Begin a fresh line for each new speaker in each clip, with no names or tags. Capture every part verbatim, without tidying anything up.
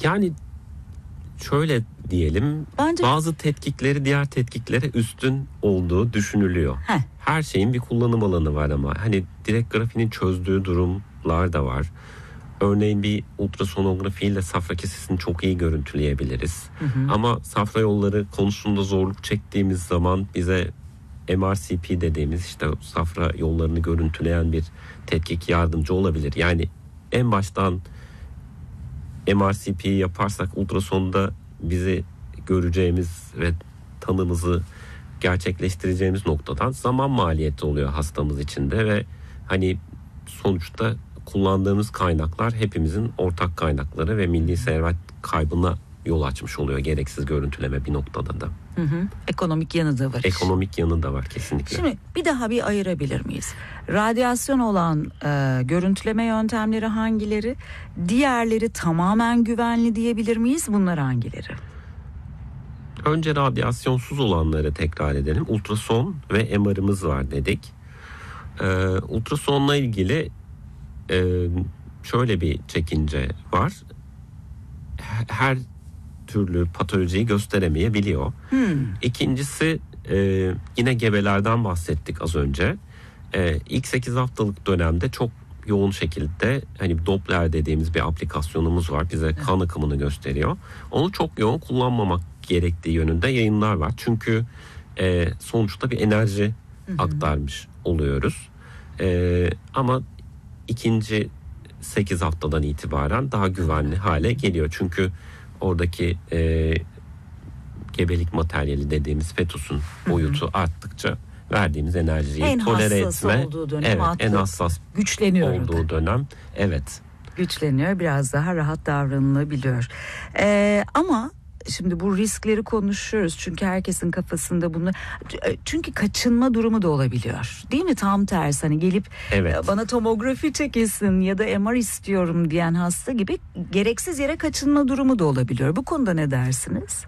Yani şöyle diyelim,
Bence...
bazı tetkikleri diğer tetkiklere üstün olduğu düşünülüyor.
Heh.
Her şeyin bir kullanım alanı var ama hani direkt grafinin çözdüğü durumlar da var. Örneğin bir ultrasonografiyle safra kesesini çok iyi görüntüleyebiliriz. Hı hı. Ama safra yolları konusunda zorluk çektiğimiz zaman bize M R C P dediğimiz işte safra yollarını görüntüleyen bir tetkik yardımcı olabilir. Yani en baştan M R C P'yi yaparsak ultrasonda bizi göreceğimiz ve tanımızı gerçekleştireceğimiz noktadan zaman maliyeti oluyor hastamız için de ve hani sonuçta kullandığımız kaynaklar hepimizin ortak kaynakları ve milli servet kaybına yol açmış oluyor gereksiz görüntüleme bir noktada da.
Hı hı. Ekonomik yanı da var.
Ekonomik yanı da var kesinlikle.
Şimdi bir daha bir ayırabilir miyiz? Radyasyon olan e, görüntüleme yöntemleri hangileri? Diğerleri tamamen güvenli diyebilir miyiz? Bunlar hangileri?
Önce radyasyonsuz olanları tekrar edelim. Ultrason ve M R'ımız var dedik. Ee, ultrasonla ilgili e, şöyle bir çekince var. Her türlü patolojiyi gösteremeyebiliyor. Hmm. İkincisi e, yine gebelerden bahsettik az önce. E, ilk sekiz haftalık dönemde çok yoğun şekilde hani Doppler dediğimiz bir aplikasyonumuz var. Bize evet. kan akımını gösteriyor. Onu çok yoğun kullanmamak gerektiği yönünde yayınlar var. Çünkü e, sonuçta bir enerji hı hı. aktarmış oluyoruz. E, ama ikinci sekiz haftadan itibaren daha güvenli hale geliyor. Çünkü oradaki e, gebelik materyali dediğimiz fetusun boyutu hı hı. arttıkça verdiğimiz enerjiyi
en
tolere etme
olduğu dönem
evet,
artık
en hassas
güçleniyor
olduğu
orada.
dönem evet
güçleniyor, biraz daha rahat davranılabiliyor. Ee, ama şimdi bu riskleri konuşuyoruz çünkü herkesin kafasında bunu, çünkü kaçınma durumu da olabiliyor değil mi? Tam tersi, hani gelip
evet.
bana tomografi çekilsin ya da M R istiyorum diyen hasta gibi gereksiz yere kaçınma durumu da olabiliyor. Bu konuda ne dersiniz?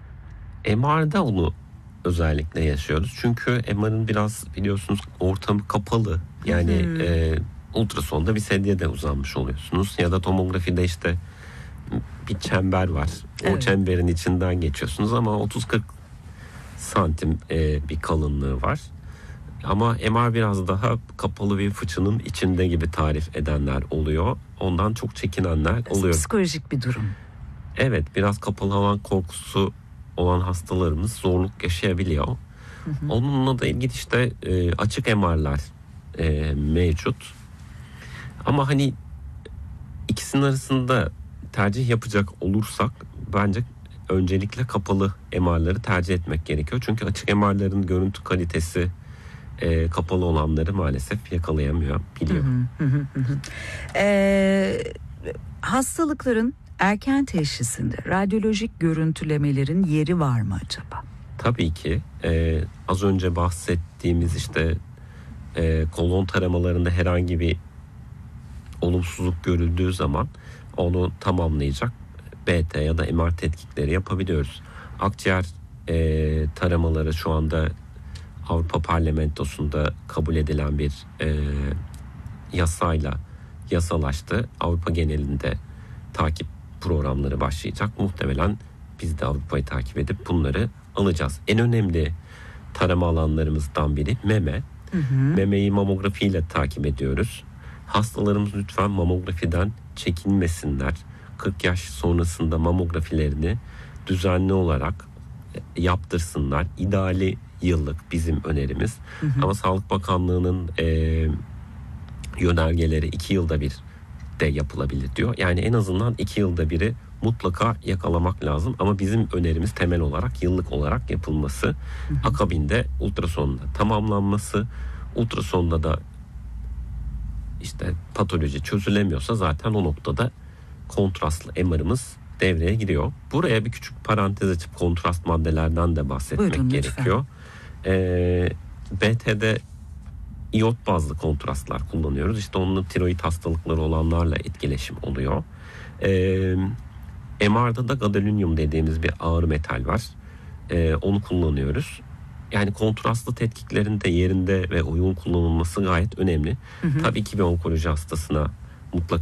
M R'da onu özellikle yaşıyoruz çünkü M R'ın biraz biliyorsunuz ortamı kapalı, yani hmm. e, ultrasonda bir sedyede uzanmış oluyorsunuz ya da tomografide işte bir çember var. O evet. çemberin içinden geçiyorsunuz ama otuz kırk santim e, bir kalınlığı var. Ama M R biraz daha kapalı bir fıçının içinde gibi tarif edenler oluyor. Ondan çok çekinenler oluyor.
Psikolojik bir durum.
Evet, biraz kapalı alan korkusu olan hastalarımız zorluk yaşayabiliyor. Hı hı. Onunla da ilgili işte e, açık M R'lar e, mevcut. Ama hani ikisinin arasında tercih yapacak olursak bence öncelikle kapalı M R'ları tercih etmek gerekiyor. Çünkü açık M R'ların görüntü kalitesi e, kapalı olanları maalesef yakalayamıyor, biliyor.
Hı hı hı hı. Ee, hastalıkların erken teşhisinde radyolojik görüntülemelerin yeri var mı acaba?
Tabii ki. Ee, az önce bahsettiğimiz işte e, kolon taramalarında herhangi bir olumsuzluk görüldüğü zaman onu tamamlayacak B T ya da M R tetkikleri yapabiliyoruz. Akciğer e, taramaları şu anda Avrupa Parlamentosu'nda kabul edilen bir e, yasayla yasalaştı. Avrupa genelinde takip programları başlayacak. Muhtemelen biz de Avrupa'yı takip edip bunları alacağız. En önemli tarama alanlarımızdan biri meme. Hı hı. Memeyi mamografiyle takip ediyoruz. Hastalarımız lütfen mamografiden çekinmesinler. kırk yaş sonrasında mamografilerini düzenli olarak yaptırsınlar. İdeali yıllık bizim önerimiz. Hı hı. Ama Sağlık Bakanlığı'nın e, yönergeleri iki yılda bir de yapılabilir diyor. Yani en azından iki yılda biri mutlaka yakalamak lazım. Ama bizim önerimiz temel olarak yıllık olarak yapılması. Hı hı. Akabinde ultrasonla tamamlanması. Ultrasonda da işte patoloji çözülemiyorsa zaten o noktada kontrastlı M R'ımız devreye giriyor. Buraya bir küçük parantez açıp kontrast maddelerden de bahsetmek Buyurun, gerekiyor. Ee, B T'de iyot bazlı kontrastlar kullanıyoruz. İşte onunla tiroid hastalıkları olanlarla etkileşim oluyor. Ee, M R'da da gadolinium dediğimiz bir ağır metal var. Ee, onu kullanıyoruz. Yani kontrastlı tetkiklerin de yerinde ve uygun kullanılması gayet önemli. Hı hı. Tabii ki bir onkoloji hastasına mutlaka